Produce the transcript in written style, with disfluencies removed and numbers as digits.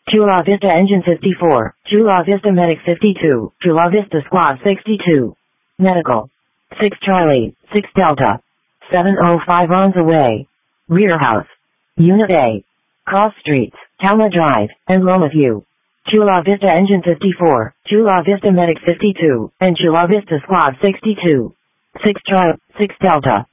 Chula Vista Engine 54, Chula Vista Medic 52, Chula Vista Squad 62. Medical. 6 Charlie, 6 Delta. 705 on the way. Rear House. Unit A. Cross Streets, Talma Drive, and Loma View. Chula Vista Engine 54, Chula Vista Medic 52, and Chula Vista Squad 62. 6 Charlie, 6 Delta.